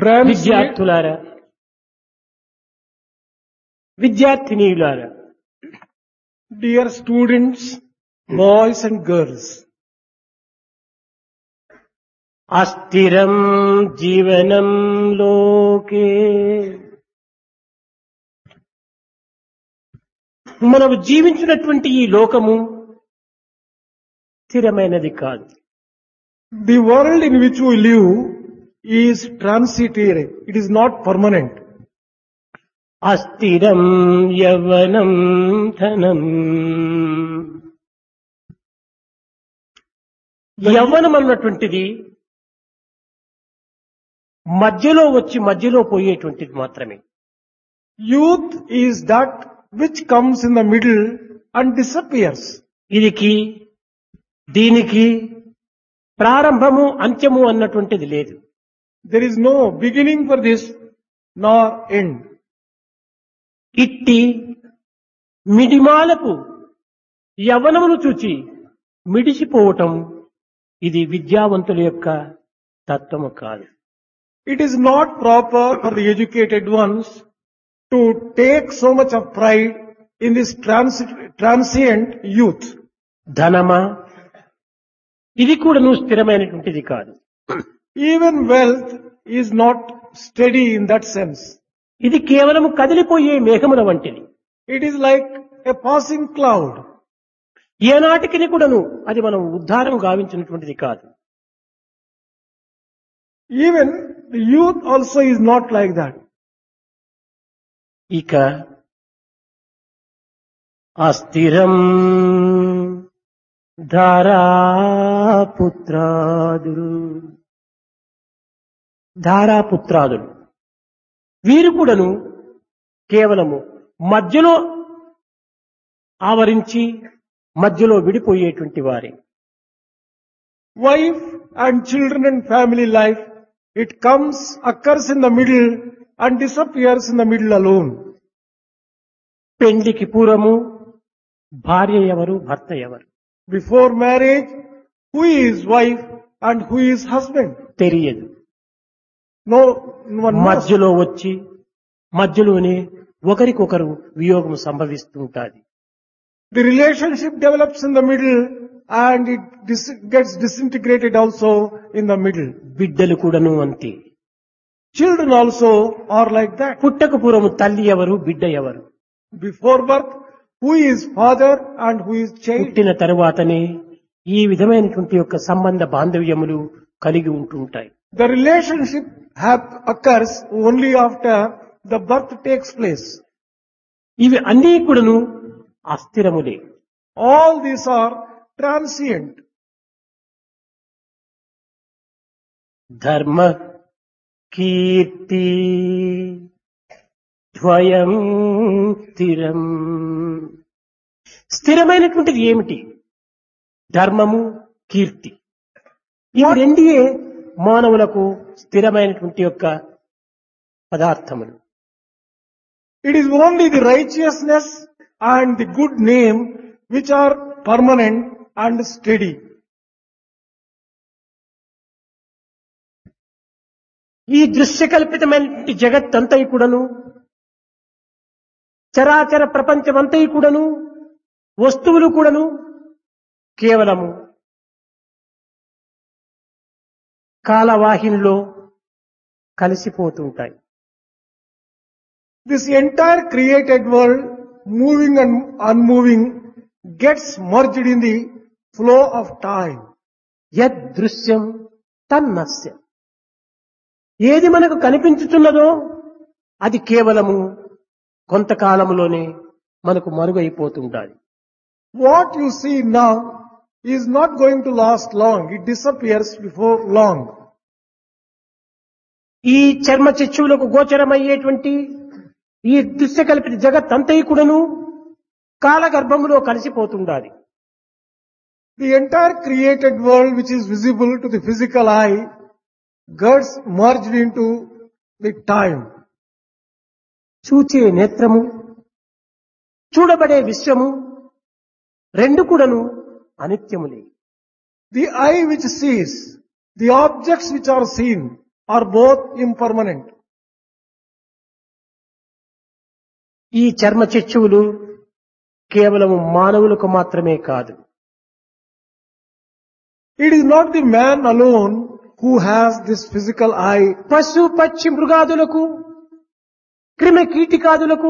విద్యార్థులారా, విద్యార్థినీయులారా, Dear students, boys and girls, అస్థిరం జీవనం లోకే, మనము జీవించినటువంటి ఈ లోకము స్థిరమైనది కాదు. the world in which we live is transitory. It is not permanent. అస్థిరం యవ్వనం ధనం. యవ్వనం అన్నటువంటిది మధ్యలో వచ్చి మధ్యలో పోయేటువంటిది మాత్రమే. Youth is that which comes in the middle and disappears. దీనికి ప్రారంభము అంత్యము అన్నటువంటిది లేదు. There is no beginning for this nor end. ఇట్టి మిడిమాలకు యవ్వనమును చూచి మిడిసిపోవటం ఇది విద్యావంతుల యొక్క తత్వము కాదు. It is not proper for the educated ones to take so much of pride in this transient youth. ధనమా, ఇది కూడా నువ్వు స్థిరమైనటువంటిది కాదు. Even wealth is not steady in that sense. ఇది కేవలం కదిలిపోయే మేఘముల వంటిది. It is like a passing cloud. ఏనాటికి కూడాను అది మనం ఉద్ధారం గావించినటువంటిది కాదు. Even the youth also is not like that. ఇక అస్థిరం ధారాపుత్రాదులు వీరు కూడాను కేవలము మధ్యలో ఆవరించి మధ్యలో విడిపోయేటువంటి వారే. Wife and children and family life, it comes, occurs in the middle and disappears in the middle alone. పెండ్లికి పూర్వము భార్య ఎవరు, భర్త ఎవరు Before marriage, who is wife and who is husband? తెలియదు. No one knows. మధ్యలో వచ్చి మధ్యలోనే ఒకరికొకరు వియోగం సంభవిస్తూ ఉంటుంది. The relationship develops in the middle and it gets disintegrated also in the middle. బిడ్డలు కూడాను అంతే. Children also are like that. పుట్టక పూర్వము తల్లి ఎవరు, బిడ్డ ఎవరు. Before birth, who is father and who is child? పుట్టిన తరువాతనే ఈ విధమైనటువంటి యొక్క సంబంధ బాంధవ్యములు కలిగి ఉంటుంటాయి. The relationship occurs only after the birth takes place. ఇవి అన్నీ కూడాను అస్థిరములే. All these are transient. ధర్మ కీర్తి ద్వయం స్థిరం. స్థిరమైనటువంటిది ఏమిటి? ధర్మము, కీర్తి. ఇవి రెండే మానవులకు స్థిరమైనటువంటి యొక్క పదార్థములు. It is only the righteousness and the good name which are permanent and steady. ఈ దృశ్యకల్పితమైనటువంటి జగత్తంతయు కూడాను, చరాచర ప్రపంచమంతయు కూడాను, వస్తువులు కూడాను కేవలము కాలవాహినిలో కలిసిపోతుంటాయి. This entire created world, moving and unmoving, gets merged in the flow of time. యదృశ్యం తన్నస్యం. ఏది మనకు కనిపించుతున్నదో అది కేవలము కొంతకాలములోనే మనకు మరుగైపోతుండాలి. What you see now is not going to last long. It disappears before long. ఈ చర్మ చక్షువులకు గోచరమయ్యేటువంటి ఈ దృశ్యకల్పిత జగత్తంతయు కూడాను కాలగర్భములో కలిసిపోతుండాలి. The entire created world which is visible to the physical eye gets merged into the time. చూచే నేత్రము, చూడబడే విశ్వము రెండు కూడాను అనిత్యములే. The eye which sees, the objects which are seen, are both impermanent. ఈ చర్మ చక్షువులు కేవలం మానవులకు మాత్రమే కాదు. It is not the man alone who has this physical eye. పశు పక్షి మృగాదులకు క్రిమి కీటికాదులకు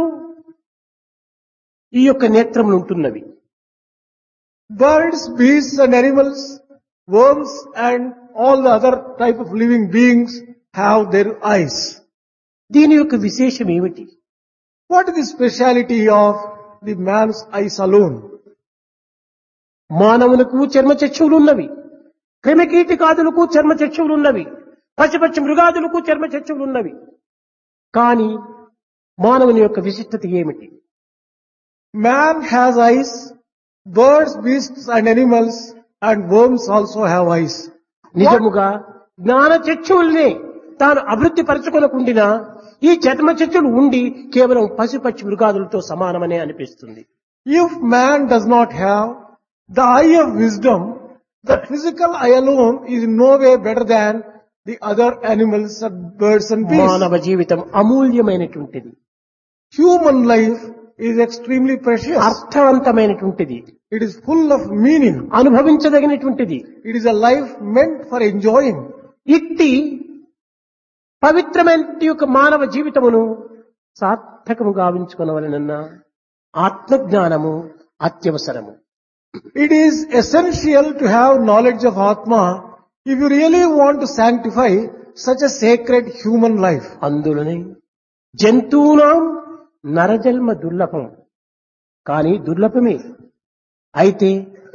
ఈ యొక్క నేత్రములు ఉంటున్నవి. Birds, beasts and animals, worms and all the other type of living beings have their eyes. దీని యొక్క విశేషం ఏమిటి? What is the speciality of the man's eyes alone? మానవులకు చర్మ చక్షువులు ఉన్నవి, క్రిమి కీటికాదులకు చర్మ చక్షువులు ఉన్నవి, పశుపక్షి మృగాదులకు చర్మ చక్షువులు ఉన్నవి. కానీ మానవుని యొక్క విశిష్టత ఏమిటి? Man has eyes, birds, beasts and animals and worms also have eyes. నిజముగా జ్ఞాన చక్షువుల్ని తాను అభివృద్ధి పరచుకొనకుండినా ఈ చర్మ చక్షులు ఉండి కేవలం పశుపక్షి మృగాదులతో సమానమనే అనిపిస్తుంది. If man does not have the eye of wisdom, the physical eye alone is in no way better than the other animals and birds and beasts. మానవ జీవితం అమూల్యమైనటువంటిది, Human life is extremely precious. అర్థవంతమైనటువంటిది, It is full of meaning. అనుభవించదగినటువంటిది. It is a life meant for enjoying. ఇట్టి పవిత్రమైన యొక్క మానవ జీవితమును సార్థకము గావించుకొనవలెనన్న ఆత్మజ్ఞానము అత్యవసరము. It is essential to have knowledge of Atma if you really want to sanctify such a sacred human life. అందులోనే జంతువునాం నరజన్మ దుర్లభం, కానీ దుర్లభమే. అయితే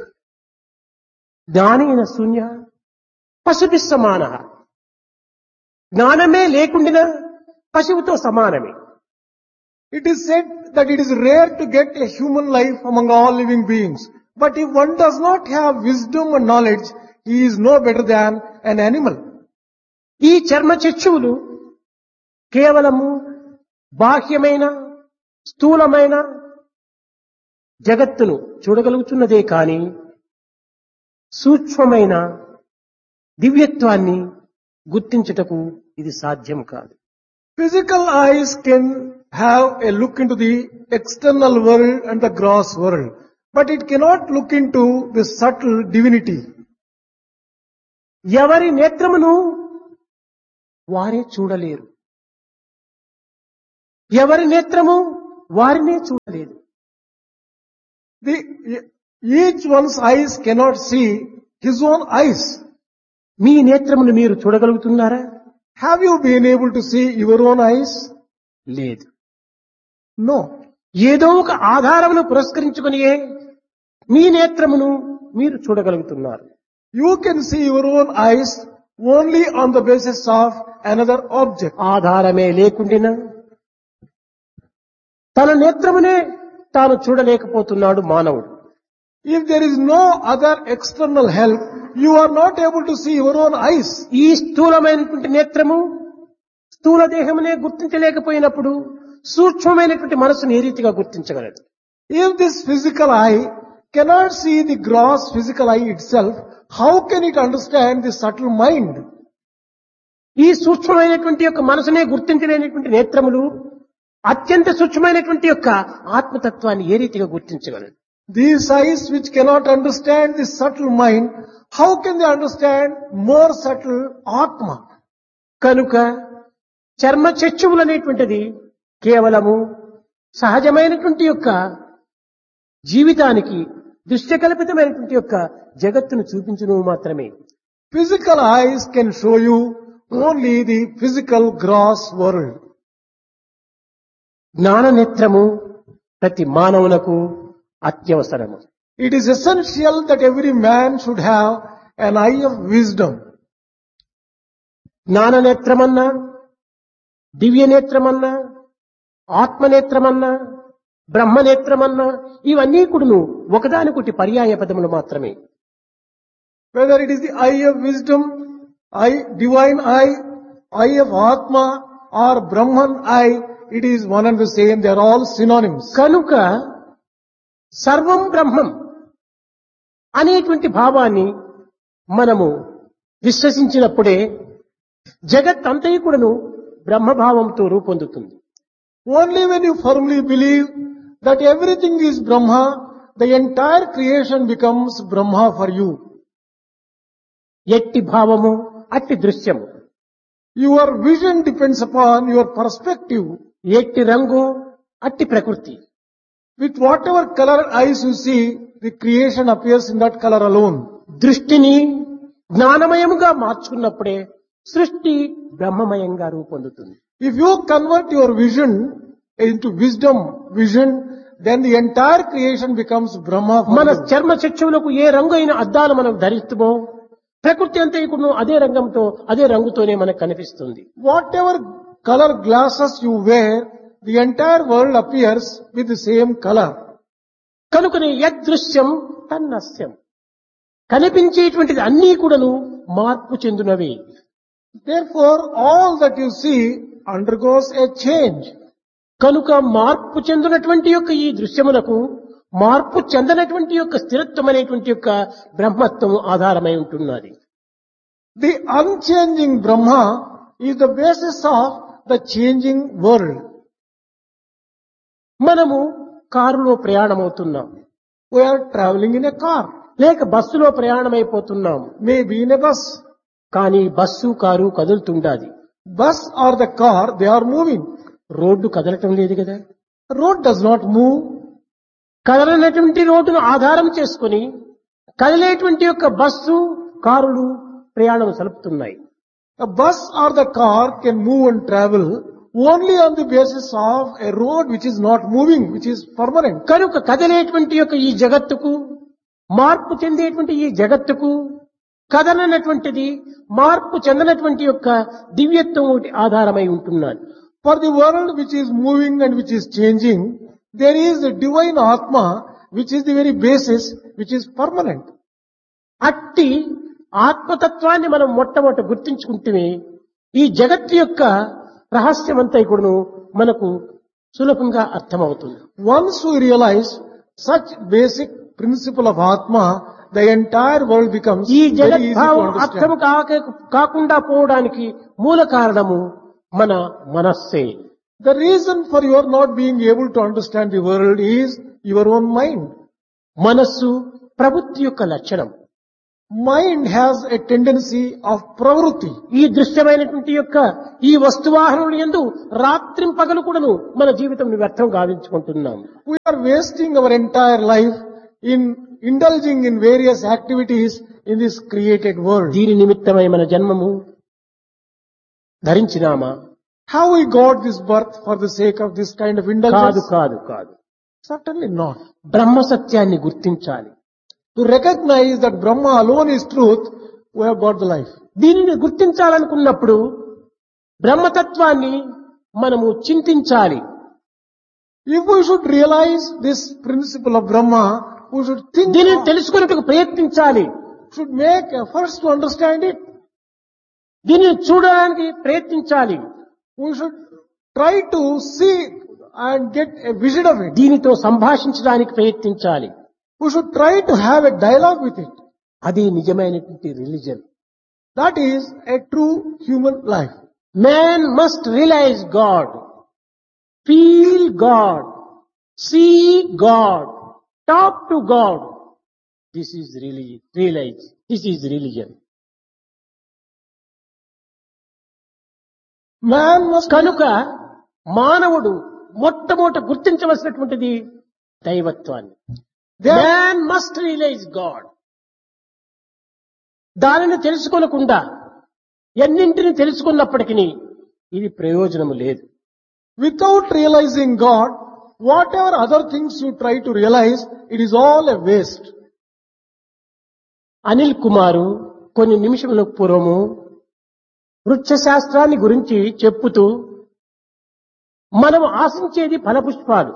జ్ఞానేన శూన్య పశుభి సమాన, జ్ఞానమే లేకుండినా పశువుతో సమానమే. It is said that it is rare to get a human life among all living beings. But if one does not have wisdom and knowledge, he is no better than an animal. ఈ చర్మ చక్షువులు కేవలము బాహ్యమైన స్థూలమైన జగత్తును చూడగలుగుతున్నదే కాని సూక్ష్మమైన దివ్యత్వాన్ని గుర్తించుటకు ఇది సాధ్యం కాదు. Physical eyes can have a look into the external world and the gross world, but it cannot look into the subtle divinity. ఎవరి నేత్రమును వారే చూడలేరు, ఎవరి నేత్రము వారినే చూడలేదు. Each one's eyes cannot see his own eyes. మీ నేత్రమును మీరు చూడగలుగుతున్నారా? Have you been able to see your own eyes? లేదు. No. ఏదో ఒక ఆధారమును పురస్కరించుకునియే మీ నేత్రమును మీరు చూడగలుగుతున్నారు. You can see your own eyes only on the basis of another object. ఆధారమే లేకుండినా తన నేత్రమునే తాను చూడలేకపోతున్నాడు మానవుడు. If there is no other external help, you are not able to see your own eyes. ఈ స్థూలమైనటువంటి నేత్రము స్థూల దేహమునే గుర్తించలేకపోయినప్పుడు సూక్ష్మమైనటువంటి మనసును ఏ రీతిగా గుర్తించగలదు? If this physical eye cannot see the gross physical eye itself, how can it understand the subtle mind? ఈ సూక్ష్మమైనటువంటి యొక్క మనసునే గుర్తించలేనటువంటి నేత్రములు అత్యంత సూక్ష్మమైనటువంటి యొక్క ఆత్మతత్వాన్ని ఏ రీతిగా గుర్తించగలదు? These eyes which cannot understand the subtle mind, how can they understand more subtle Atma? కనుక చర్మ చక్షువులు అనేటువంటిది కేవలము సహజమైనటువంటి యొక్క జీవితానికి దృశ్యకల్పితమైనటువంటి యొక్క జగత్తును చూపించును మాత్రమే. Physical eyes can show you only the physical gross world. జ్ఞాన నేత్రము ప్రతి మానవునకు అత్యవసరము. It is essential that every man should have an eye of wisdom. జ్ఞాన నేత్రమన్నా, దివ్య నేత్రమన్నా, ఆత్మనేత్రమన్నా, బ్రహ్మనేత్రమన్నా ఇవన్నీ కూడాను ఒకదానికొకటి పర్యాయ పదములు మాత్రమే. Whether it is the eye of wisdom, divine eye of Atma or Brahman eye, it is one and the same. They are all synonyms. కనుక సర్వం బ్రహ్మం అనేటువంటి భావాన్ని మనము విశ్వసించినప్పుడే జగత్ అంతయు కూడాను బ్రహ్మభావంతో రూపొందుతుంది. Only when you firmly believe that everything is Brahma, the entire creation becomes Brahma for you. ఎట్టి భావము అట్టి దృశ్యము, Your vision depends upon your perspective. ఎట్టి రంగు అట్టి ప్రకృతి. With whatever color eyes you see, the creation appears in that color alone. దృష్టిని జ్ఞానమయముగా మార్చుకున్నప్పుడే సృష్టి బ్రహ్మమయంగా రూపొందుతుంది. If you convert your vision into wisdom vision, then the entire creation becomes Brahma for మన you. చర్మ చక్షువులకు ఏ రంగు అయిన అద్దాలు మనం ధరిస్తామో ప్రకృతి అంతయుకును అదే రంగంతో అదే రంగుతోనే మనకు కనిపిస్తుంది. Whatever color glasses you wear, the entire world appears with the same color. కనుకనే యదృశ్యం తన్నస్యం, కనిపించేటువంటిది అన్నీ కూడాను మార్పు చెందునవి. Therefore, all that you see undergoes a change. కనుక మార్పు చెందినటువంటి యొక్క ఈ దృశ్యములకు మార్పు చెందనటువంటి యొక్క స్థిరత్వం అనేటువంటి యొక్క బ్రహ్మత్వం ఆధారమై ఉంటున్నది. The unchanging Brahma is the basis of the changing world. మనము కారులో ప్రయాణమవుతున్నాం, We are traveling in a car, లేక బస్సులో ప్రయాణమైపోతున్నాం. maybe in a bus. కానీ bus car కదులుతుండాది, Bus or the car, they are moving. Road కదలటం లేదు కదా. Road does not move. కదలనటువంటి రోడ్డును ఆధారం చేసుకుని కదిలేటువంటి యొక్క బస్సు కారులు ప్రయాణం సలుపుతున్నాయి. A bus or the car can move and travel only on the basis of a road which is not moving, which is permanent. కనుక కదిలేటువంటి యొక్క ఈ జగత్తుకు, మార్పు చెందేటువంటి ఈ జగత్తుకు కదలనటువంటిది మార్పు చెందనటువంటి యొక్క దివ్యత్వం ఒకటి ఆధారమై ఉంటున్నది. For the world which is moving and which is changing, there is the divine Atma which is the very basis which is permanent. అట్టి ఆత్మతత్వాన్ని మనం మొట్టమొదట గుర్తించుకుంటే ఈ జగత్తు యొక్క రహస్యమంతా కూడాను మనకు సులభంగా అర్థమవుతుంది. Once we realize such basic principle of Atma, the entire world becomes ఈ very easy to జగద్భావం understand. అర్థము కాకుండా పోవడానికి మూల కారణము మన మనస్సే. The reason for your not being able to understand the world is your own mind. మనస్సు ప్రవృత్తి యొక్క లక్షణం. Mind has a tendency of pravrutti. ఈ దృశ్యమైనటువంటి యొక్క ఈ వస్తువాహనములు యందు రాత్రింపగలు కూడాను మన జీవితం వ్యర్థం గావించుకుంటున్నాం. We are wasting our entire life in indulging in various activities in this created world. దీని నిమిత్తమై మన జన్మము ధరించినామా? Have we got this birth for the sake of this kind of కాదు indulgence? కాదు కాదు. Certainly not. బ్రహ్మ సత్యాన్ని గుర్తించాలి. To recognize that Brahma alone is truth, we have got the life. దీనిని గుర్తించాలనుకున్నప్పుడు బ్రహ్మతత్వాన్ని మనము చింతించాలి. If we should realize this principle of Brahma, we should think, దీనిని తెలుసుకున్నట్టుకు ప్రయత్నించాలి. should make efforts to understand it. దీనిని చూడడానికి ప్రయత్నించాలి. We should try to see and get a vision of it. దీనితో సంభాషించడానికి ప్రయత్నించాలి. We should try to have a dialogue with it. అది నిజమైనటువంటి religion. That is a true human life. Man must realize God, feel God, see God, talk to God. This is religion. Realize this is religion. Man must కనుక మానవుడు మొట్టమొదట గుర్తించవలసినటువంటిది దైవత్వాన్ని. Man must realize God. దానిని తెలుసుకోనకుండా ఎన్నింటిని తెలుసుకున్నప్పటికీ ఇది ప్రయోజనము లేదు. Without realizing God, whatever other things you try to realize, it is all a waste. Anil కుమారు కొన్ని నిమిషముల పూర్వము వృక్షశాస్త్రాన్ని గురించి చెప్పుతూ మనం ఆశించేది ఫలపుష్పాలు.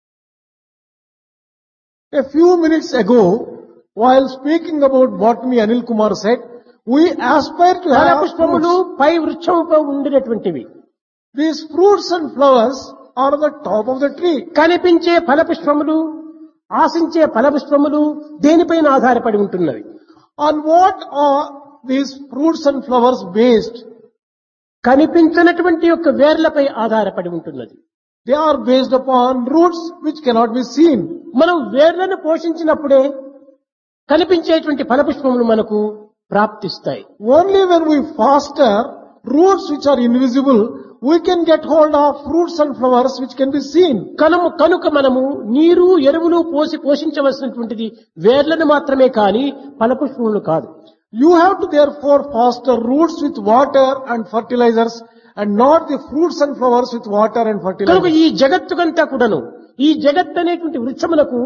A few minutes ago, while speaking about botany, Anil Kumar said, we aspire to have ఫలపుష్పములు fruits. Pi వృక్షముపై ఉండినటువంటివి. These fruits and flowers are on the top of the tree. కనిపించే ఫలపుష్పములు, ఆశించే ఫలపుష్పములు దేనిపైన ఆధారపడి ఉంటున్నవి? On what are these fruits and flowers based? కనిపించినటువంటి యొక్క వేర్లపై ఆధారపడి ఉంటున్నది. They are based upon roots which cannot be seen. మనం వేర్లను పోషించినప్పుడే కనిపించేటువంటి ఫలపుష్పములు మనకు ప్రాప్తిస్తాయి. Only when we foster roots which are invisible, we can get hold of fruits and flowers which can be seen. కనుక మనము నీరు ఎరువులు పోసి పోషించవలసినటువంటిది వేర్లను మాత్రమే కానీ ఫలపుష్పములు కాదు. You have to therefore foster roots with water and fertilizers and not the fruits and flowers with water and కనుక fertilizers. ఈ జగత్తుకంతా కూడాను ఈ జగత్ అనేటువంటి వృక్షములకు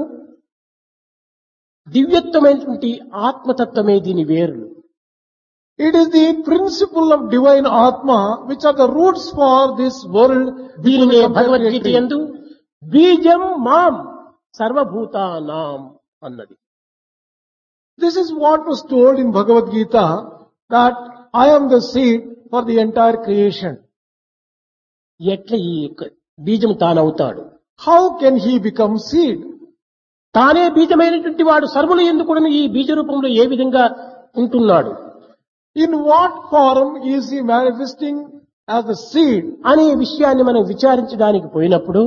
దివ్యత్వమైనటువంటి ఆత్మతత్వమే దీని వేర్లు. It is the principle of divine Atma which are the roots for this world. దీనినే భగవద్గీత యందు బీజం మాం సర్వభూతానాం అన్నది. This is what was told in Bhagavad Gita, that I am the seed for the entire creation. ఎట్లా ఈ బీజం తానవుతాడు? How can he become seed? తానే బీజమైనటువంటి వాడు సర్వులు ఎందుకు ఈ బీజ రూపంలో ఏ విధంగా ఉంటున్నాడు In what form is he manifesting as the seed? అనే విషయాన్ని మనం విచారించడానికి పోయినప్పుడు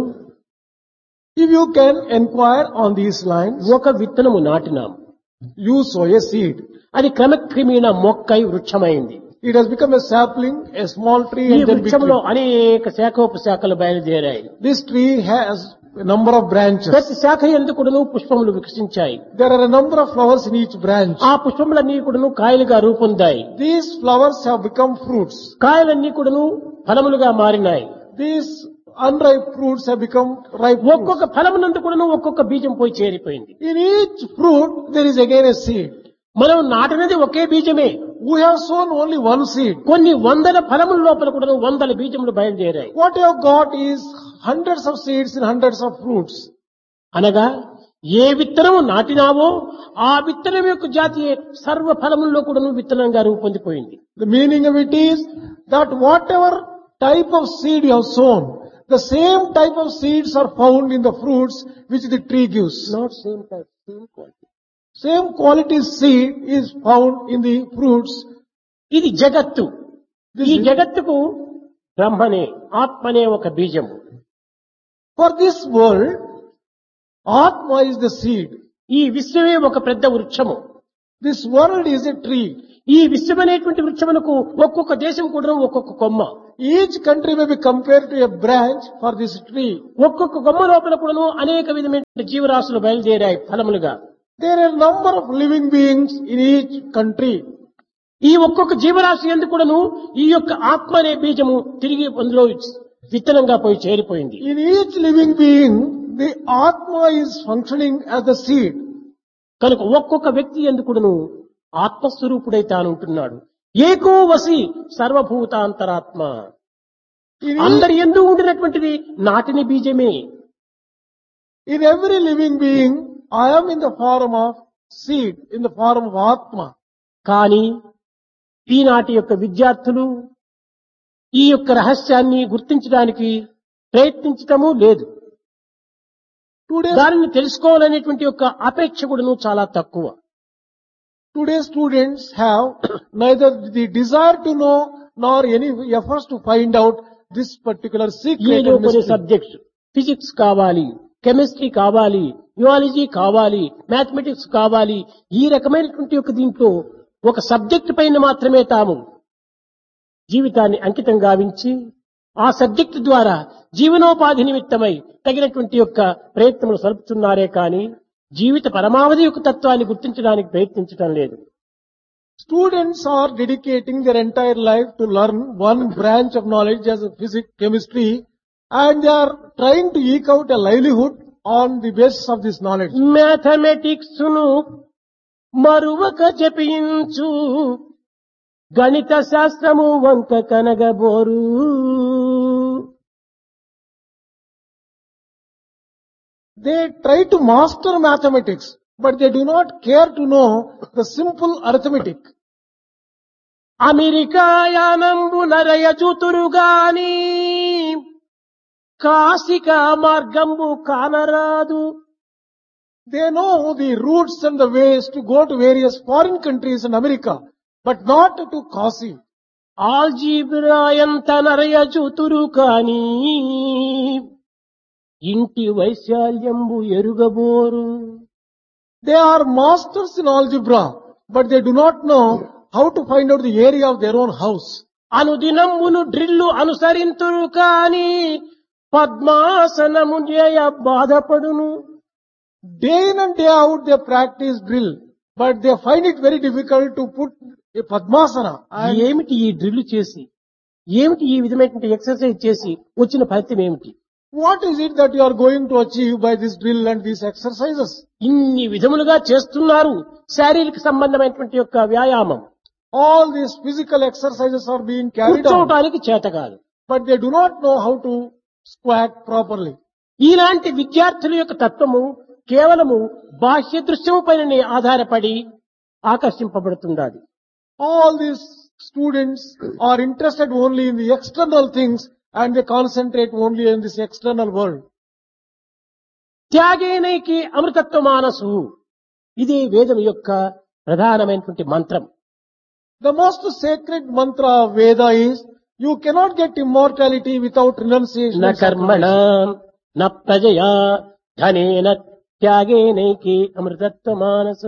If you can inquire on these lines, ఒక విత్తనము నాటినాం, you sow a seed. అది క్రమక్రమేణా మొక్కై వృక్షమైంది. It has become a sapling, a small tree, ఈ and then big వృక్షంలో tree. అనేక శాఖోపశాఖలు బయలుదేరాయి. This tree has a number of branches. ప్రతి శాఖ ఎందుకును పుష్పములు వికసించాయి. There are a number of flowers in each branch. ఆ పుష్పములన్నీ కూడాను కాయలుగా రూపొందాయి. These flowers have become fruits. కాయలన్నీ కూడాను ఫలములుగా మారినాయి. These unripe fruits have become ripe fruits. ఒక్కొక్క ఫలమునందు కూడాను ఒక్కొక్క బీజం పోయి చేరిపోయింది. In each fruit, there is again a seed. మనం నాటినది ఒకే బీజమే. We have sown only one seed. కొన్ని వందల ఫలముల లోపల కూడాను వందల బీజములు బయలుదేరాయి. What you have got is hundreds of seeds in hundreds of fruits. అనగా ఏ విత్తనము నాటినావో ఆ విత్తనం యొక్క జాతి సర్వ ఫలముల్లో కూడాను విత్తనంగా రూపొందిపోయింది. The meaning of it is that whatever type of seed you have sown, the same type of seeds are found in the fruits which the tree gives. Not same type, same quality. Same quality seed is found in the fruits. ఇది జగత్తు. This ఈ is- జగత్తుకు బ్రహ్మనే ఆత్మనే ఒక బీజము. For this world, Atma is the seed. ఈ విశ్వమే ఒక పెద్ద వృక్షము. This world is a tree. ఈ విశ్వమనేటువంటి వృక్షమునకు ఒక్కొక్క దేశం కూడా ఒక్కొక్క కొమ్మ, Each country may be compared to a branch for this tree. ఒక్కొక్క కొమ్మ లోపల కూడాను అనేక విధమైన జీవరాశులు బయలుదేరాయి ఫలములుగా. There are a number of living beings in each country. ఈ ఒక్కొక్క జీవరాశి ఎందుకు కూడాను ఈ యొక్క ఆత్మ అనే బీజము తిరిగి అందులో విత్తనంగా పోయి చేరిపోయింది. In each living being, the Atma is functioning as the seed. కనుక ఒక్కొక్క వ్యక్తి ఎందుకు కూడాను ఆత్మస్వరూపుడై తాను ఉంటున్నాడు. ఏకో వసి సర్వభూతాంతరాత్మ. In, అందరి ఎందు ఉండినటువంటిది నాటిన బీజమే. in every living being, I am in the form of seed, in the form of Atma. కానీ ఈనాటి యొక్క విద్యార్థులు ఈ యొక్క రహస్యాన్ని గుర్తించడానికి ప్రయత్నించటము లేదు. Today, దానిని తెలుసుకోవాలనేటువంటి యొక్క అపేక్ష కూడాను చాలా తక్కువ. today students have neither the desire to know nor any efforts to find out this particular secret ఏదో and కొన్ని mystery. సబ్జెక్ట్స్ ఫిజిక్స్ కావాలి, కెమిస్ట్రీ కావాలి, జియాలజీ కావాలి, మ్యాథమెటిక్స్ కావాలి, ఈ రకమైనటువంటి యొక్క దీంట్లో ఒక సబ్జెక్ట్ పైన మాత్రమే తాము జీవితాన్ని అంకితం గావించి ఆ సబ్జెక్టు ద్వారా జీవనోపాధి నిమిత్తమై తగినటువంటి యొక్క ప్రయత్నములు సలుపుతున్నారే కానీ జీవిత పరమావధి యొక్క తత్వాన్ని గుర్తించడానికి ప్రయత్నించడం లేదు. Students are dedicating their entire life to learn one branch of knowledge as physics, chemistry, and they are trying to eke out a livelihood on the basis of this knowledge. Mathematics ను మరువక జపించు గణిత శాస్త్రము వంక కనగబోరు. They try to master mathematics, but they do not care to know the simple arithmetic. America యానంబు నరయజుతురుగాని కాశిక మార్గంబు కానరాదు. They know the routes and the ways to go to various foreign countries in America, but not to Kasi. Algebra ఎంత నరయచుతురు కాని ఇంటి వైశాల్యంబు ఎరుగబోరు. They are masters in algebra, but they do not know how to find out the area of their own house. అనుదినమును drill అనుసరింతురు కాని పద్మాసనము చేయ బాధపడును. Day in and day out they practice drill, but they find it very difficult to put a Padmasana. And ఏమిటి ఈ drill చేసి, ఏమిటి ఈ విధమైనటువంటి exercise చేసి వచ్చిన ఫలితం ఏమిటి? what is it that you are going to achieve by this drill and these exercises? ఇన్ని విధములుగా చేస్తున్నారు శారీరక సంబంధమైనటువంటి యొక్క వ్యాయామం. All these physical exercises are being carried out, కూర్చోవటానికి చేత కాదు. but they do not know how to squat properly. ఇలాంటి విద్యార్థుల యొక్క తత్వము కేవలము బాహ్య దృశ్యము పైన ఆధారపడి ఆకర్షింపబడుతున్నది. All these students are interested only in the external things and they concentrate only in this external world. త్యాగేనైకి అమృతత్వ మానసు, ఇది వేదం యొక్క ప్రధానమైనటువంటి మంత్రం. The most sacred mantra of Veda is, you cannot get immortality without renunciation న and కర్మణ sacrifice. న ప్రజయా ధనేన త్యాగేనైకి అమృతత్వ మానసు.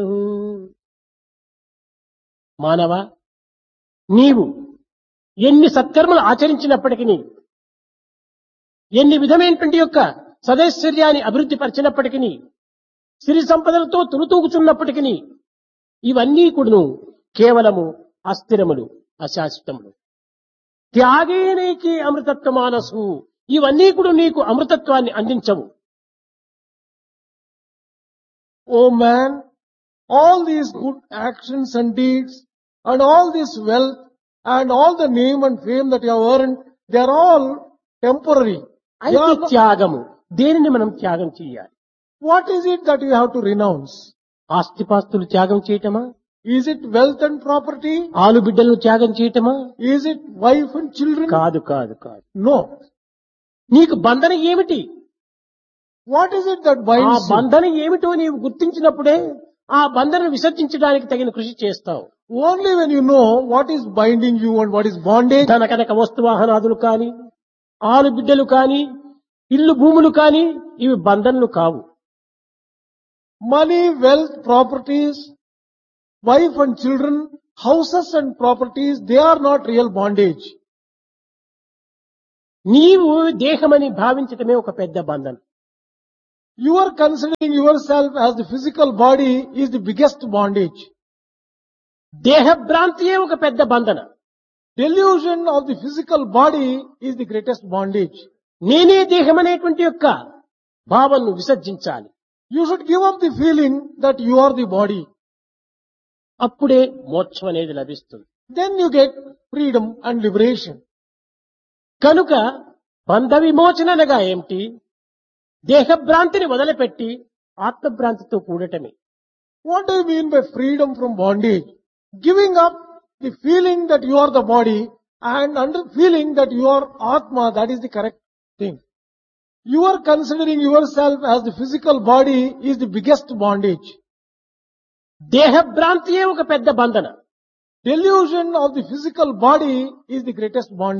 మానవ, నీవు ఎన్ని సత్కర్మలు ఆచరించినప్పటికీ, ఎన్ని విధమైనటువంటి యొక్క సదైశ్వర్యాన్ని అభివృద్ధి పరిచినప్పటికీ, సిరి సంపదలతో తులుతూగుచున్నప్పటికీ, ఇవన్నీ కూడాను కేవలము అస్థిరములు, అశాశ్వతములు. త్యాగేనైకి అమృతత్వ మానసు, ఇవన్నీ కూడా నీకు అమృతత్వాన్ని అందించవు. O man, all these good actions and deeds and all this wealth and all the name and fame that you have earned, they are all temporary. They అయితే are not- త్యాగము, దేనిని మనం త్యాగం చేయాలి? What is it that you have to renounce? ఆస్తిపాస్తులు త్యాగం చేయటమా? Is it wealth and property? ఆలు బిడ్డలను త్యాగం చేయటమా? Is it wife and children? కాదు కాదు కాదు. No. నీకు బంధన ఏమిటి? What is it that ఆ binds you? బంధన ఏమిటో నీవు గుర్తించినప్పుడే ఆ బంధనను విసర్జించడానికి తగిన కృషి చేస్తావు. Only when you know what is binding you and what is bondage, ధన కనుక వస్తువాహనాదులు కాని, ఆలు బిడ్డలు కాని, ఇల్లు భూములు కాని, ఇవి బంధనలు కావు. money, wealth, properties, wife and children, houses and properties, they are not real bondage. నీవు దేహమని భావించటమే ఒక పెద్ద బంధనం. You are considering yourself as the physical body is the biggest bondage. దేహ భ్రాంతియే ఒక పెద్ద బంధన. Delusion of the physical body is the greatest bondage. నేనే దేహం అనేటువంటి యొక్క భావనను విసర్జించాలి. You should give up the feeling that you are the body. అప్పుడే మోక్షం అనేది లభిస్తుంది. Then you get freedom and liberation. కనుక బంధ విమోచన అనగా ఏమిటి? దేహభ్రాంతిని వదిలిపెట్టి ఆత్మభ్రాంతితో కూడటమే. What do you mean by freedom from bondage? Giving up the feeling that you are the body and under feeling that you are Atma, that is the correct thing. You are considering yourself as the physical body is the biggest bondage. దేహభ్రాంతియే ఒక పెద్ద బంధన. Delusion of the physical body is the greatest bondage.